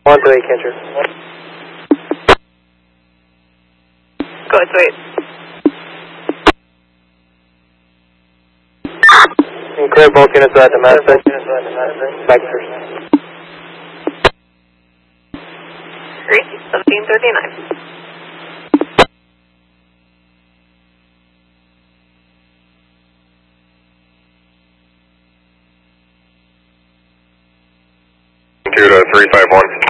128 Cantor. Go ahead, wait. And clear both units at the manifest. Back first. Great, 1739. Computer 351.